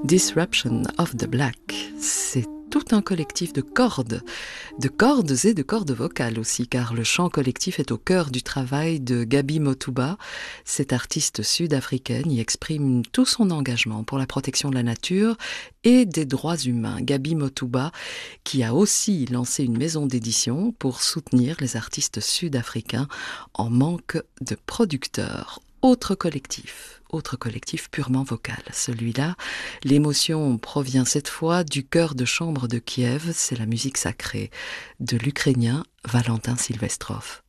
Disruption of the Black, c'est tout un collectif de cordes et de cordes vocales aussi, car le chant collectif est au cœur du travail de Gabi Motouba. Cette artiste sud-africaine y exprime tout son engagement pour la protection de la nature et des droits humains. Gabi Motouba, qui a aussi lancé une maison d'édition pour soutenir les artistes sud-africains en manque de producteurs. Autre collectif purement vocal. Celui-là, l'émotion provient cette fois du chœur de chambre de Kiev, c'est la musique sacrée de l'Ukrainien Valentin Silvestrov.